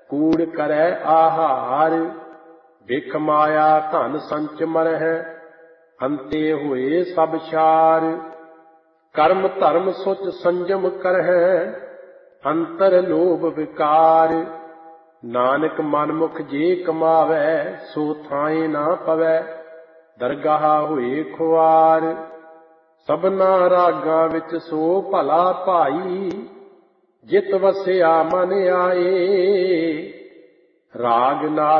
ਕੂੜ ਕਰੈ ਆਹਾਰ। ਬਿਖ ਮਾਇਆ ਧਨ ਸੰਚ ਮਰਹਿ, ਅੰਤੇ ਹੋਏ ਸਭ ਛਾਰ। ਕਰਮ ਧਰਮ ਸੁਚ ਸੰਜਮ ਕਰਹਿ, ਅੰਤਰ ਲੋਭ ਵਿਕਾਰ। ਨਾਨਕ ਮਨਮੁਖ ਜੇ ਕਮਾਵੈ, ਸੋ ਥਾਏ ਨਾ ਪਵੈ, ਦਰਗਾਹ ਹੋਏ ਖੁਆਰ। ਸਭਨਾ ਰਾਗਾਂ ਵਿੱਚ ਸੋ ਭਲਾ ਭਾਈ, ਜਿਤ ਵਸਿਆ ਮਨ ਆਏ। ਰਾਗ ਨਾਲ